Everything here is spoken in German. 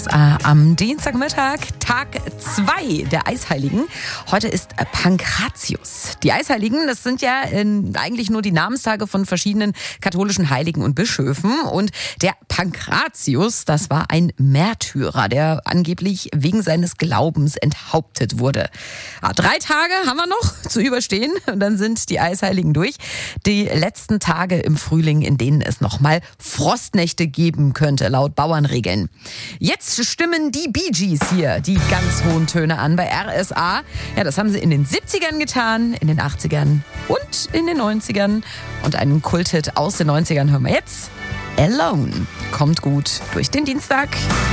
RSA am Dienstagmittag, Tag 2 der Eisheiligen. Heute ist Pankratius. Die Eisheiligen, das sind ja eigentlich nur die Namenstage von verschiedenen katholischen Heiligen und Bischöfen. Und der Pankratius, das war ein Märtyrer, der angeblich wegen seines Glaubens enthauptet wurde. 3 Tage haben wir noch zu überstehen und dann sind die Eisheiligen durch. Die letzten Tage im Frühling, in denen es nochmal Frostnächte geben könnte, laut Bauernregeln. Jetzt stimmen die Bee Gees hier die ganz hohen Töne an bei RSA. Ja, das haben sie in den 70ern getan, in den 80ern und in den 90ern. Und einen Kulthit aus den 90ern hören wir jetzt. Alone. Kommt gut durch den Dienstag.